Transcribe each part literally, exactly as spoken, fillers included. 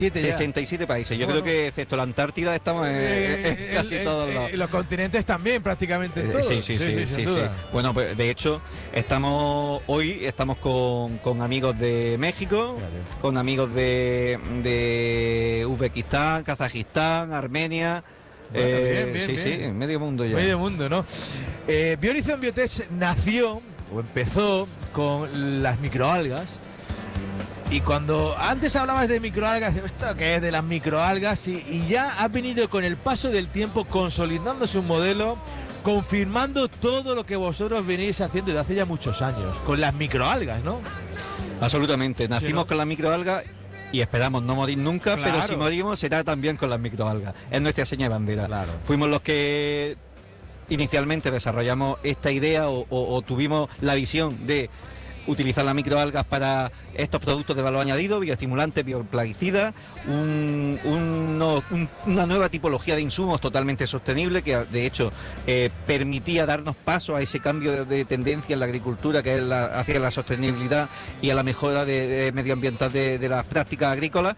sesenta y siete países. Yo bueno, creo que excepto la Antártida estamos en, eh, en casi el, todos el, los... los continentes también prácticamente en todos. Sí, sí, sí, sí, sí, sí, sí. Bueno, pues de hecho estamos hoy estamos con, con amigos de México, claro, con amigos de, de Uzbekistán, Kazajistán, Armenia. Bueno, eh, bien, bien, sí, bien. sí, medio mundo ya. Medio mundo, ¿no? Eh, Biorizon Biotech nació o empezó con las microalgas. Y cuando antes hablabas de microalgas, ¿esto qué es de las microalgas? Y, y ya ha venido con el paso del tiempo consolidándose un modelo, confirmando todo lo que vosotros venís haciendo desde hace ya muchos años, con las microalgas, ¿no? Absolutamente, nacimos sí, ¿no? con las microalgas y esperamos no morir nunca, claro, pero si morimos será también con las microalgas. Es nuestra seña de bandera. Claro. Fuimos los que inicialmente desarrollamos esta idea o, o, o tuvimos la visión de utilizar las microalgas para estos productos de valor añadido, bioestimulantes, bioplaguicidas, un, un, no, un, una nueva tipología de insumos totalmente sostenible que de hecho eh, permitía darnos paso a ese cambio de, de tendencia en la agricultura, que es la, hacia la sostenibilidad y a la mejora de, de medioambiental de, de las prácticas agrícolas.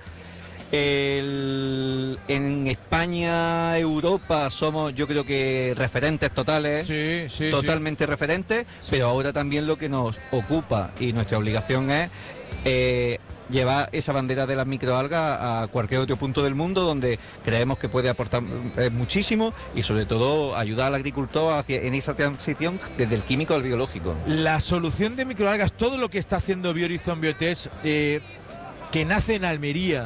El, en España, Europa, somos yo creo que referentes totales, sí, sí, totalmente sí. referentes, sí. pero ahora también lo que nos ocupa y nuestra obligación es eh, llevar esa bandera de las microalgas a cualquier otro punto del mundo donde creemos que puede aportar eh, muchísimo y sobre todo ayudar al agricultor hacia, en esa transición desde el químico al biológico. La solución de microalgas, todo lo que está haciendo Biorizon Biotech, eh, que nace en Almería,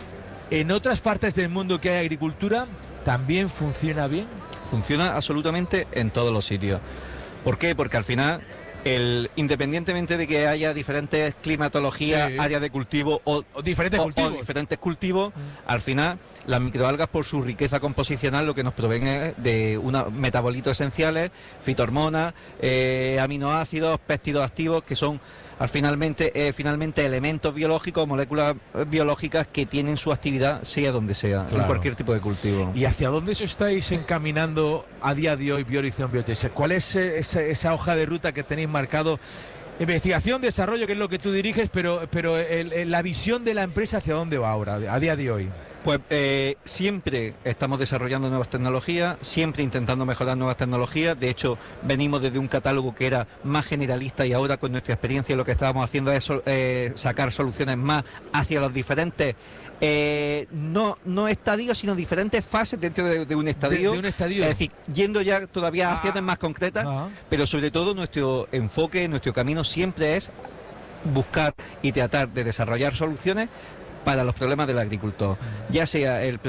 ¿en otras partes del mundo que hay agricultura también funciona bien? Funciona absolutamente en todos los sitios. ¿Por qué? Porque al final, el, independientemente de que haya diferentes climatologías, sí, áreas de cultivo o, o diferentes o, cultivos, o diferentes cultivos, mm. al final las microalgas por su riqueza composicional lo que nos proveen es de unos metabolitos esenciales, fitohormonas, eh, aminoácidos, péptidos activos que son al finalmente, eh, finalmente elementos biológicos, moléculas biológicas que tienen su actividad sea donde sea, claro, en cualquier tipo de cultivo. ¿Y hacia dónde os estáis encaminando a día de hoy Biorizon Biotech? ¿Cuál es esa, esa hoja de ruta que tenéis marcado? Investigación, desarrollo, que es lo que tú diriges, pero, pero el, el, la visión de la empresa, ¿hacia dónde va ahora, a día de hoy? Pues eh, siempre estamos desarrollando nuevas tecnologías, siempre intentando mejorar nuevas tecnologías. De hecho, venimos desde un catálogo que era más generalista y ahora con nuestra experiencia lo que estábamos haciendo es eh, sacar soluciones más hacia los diferentes, eh, no, no estadios, sino diferentes fases dentro de, de un estadio. De, de un estadio. Es decir, yendo ya todavía a ah, acciones más concretas, ah. pero sobre todo nuestro enfoque, nuestro camino siempre es buscar y tratar de desarrollar soluciones para los problemas del agricultor, ya sea el,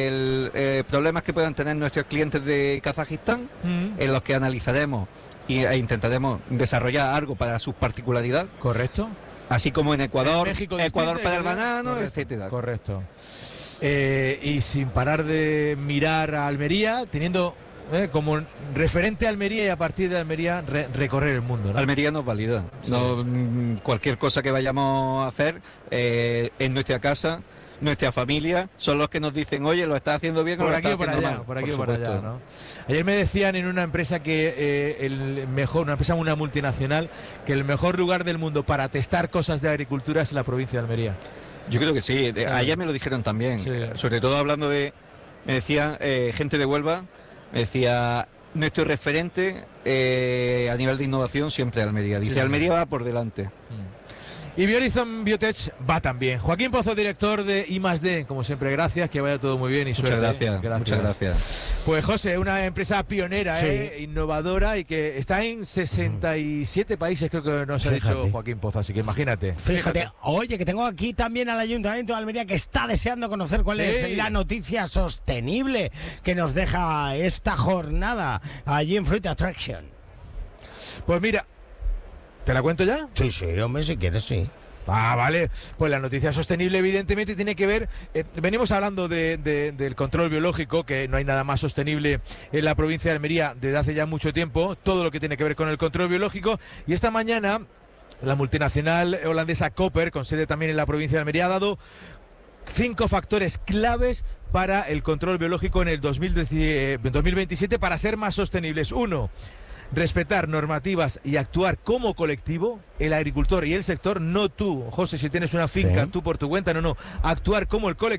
el eh, problemas que puedan tener nuestros clientes de Kazajistán, mm. en los que analizaremos y, e intentaremos desarrollar algo para sus particularidades. Correcto. Así como en Ecuador, en México, Ecuador distinto, para el banano, correcto, etcétera. Correcto. Eh, y sin parar de mirar a Almería, teniendo Eh, como referente a Almería y a partir de Almería re recorrer el mundo, ¿no? Almería nos valida, sí. no, cualquier cosa que vayamos a hacer eh, en nuestra casa, nuestra familia, son los que nos dicen, oye, lo estás haciendo bien o por lo aquí estás o por haciendo allá, mal. por aquí por o por allá, ¿no? Ayer me decían en una empresa que eh, el mejor, una empresa, una multinacional, que el mejor lugar del mundo para testar cosas de agricultura es la provincia de Almería. Yo creo que sí, sí. Ayer me lo dijeron también, sí. Sobre todo hablando de, me decían eh, gente de Huelva, me decía, nuestro referente eh, a nivel de innovación siempre Almería. Dice, sí, Almería va por delante. Mm. Y Biorizon Biotech va también. Joaquín Pozo, director de I más D, como siempre, gracias, que vaya todo muy bien y muchas suerte. Gracias, gracias, muchas gracias. Pues José, una empresa pionera, sí. eh, innovadora y que está en sesenta y siete países, creo que nos Fíjate. ha dicho Joaquín Pozo, así que imagínate. Fíjate, Fíjate, oye, que tengo aquí también al Ayuntamiento de Almería que está deseando conocer cuál sí. es la noticia sostenible que nos deja esta jornada allí en Fruit Attraction. Pues mira, ¿te la cuento ya? Sí, sí, hombre, si quieres, sí. Ah, vale. Pues la noticia sostenible evidentemente tiene que ver, eh, venimos hablando de, de, del control biológico, que no hay nada más sostenible en la provincia de Almería desde hace ya mucho tiempo, todo lo que tiene que ver con el control biológico, y esta mañana la multinacional holandesa Cooper, con sede también en la provincia de Almería, ha dado cinco factores claves para el control biológico en el dos mil veintisiete para ser más sostenibles. Uno, respetar normativas y actuar como colectivo, el agricultor y el sector, no tú, José, si tienes una finca, sí. tú por tu cuenta, no, no, actuar como el colectivo.